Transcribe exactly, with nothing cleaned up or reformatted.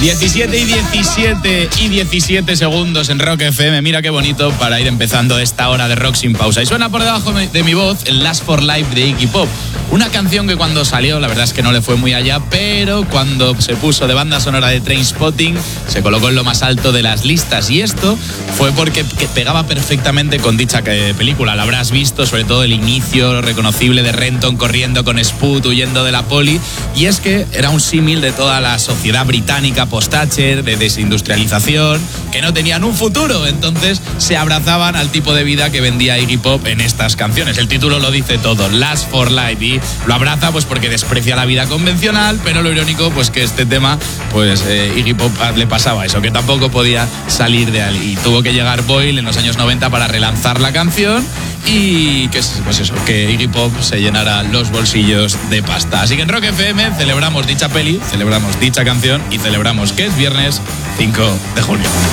diecisiete y diecisiete y diecisiete segundos en Rock F M. Mira qué bonito para ir empezando esta hora de rock sin pausa. Y suena por debajo de mi voz el Last for Life de Iggy Pop. Una canción que cuando salió, la verdad es que no le fue muy allá, pero cuando se puso de banda sonora de Trainspotting, se colocó en lo más alto de las listas. Y esto fue porque pegaba perfectamente con dicha película. La habrás visto, sobre todo el inicio reconocible de Renton corriendo con Spud, huyendo de la poli. Y es que era un símil de toda la sociedad británica post-Thatcher, de desindustrialización, que no tenían un futuro. Entonces se abrazaban al tipo de vida que vendía Iggy Pop en estas canciones. El título lo dice todo, Last for Life. Y lo abraza pues porque desprecia la vida convencional, pero lo irónico pues que este tema, pues eh, Iggy Pop le pasaba eso, que tampoco podía salir de ahí. Y tuvo que llegar Boyle en los años noventa para relanzar la canción y que pues eso, que Iggy Pop se llenara los bolsillos de pasta. Así que en Rock F M celebramos dicha peli, celebramos dicha canción y celebramos que es viernes cinco de junio.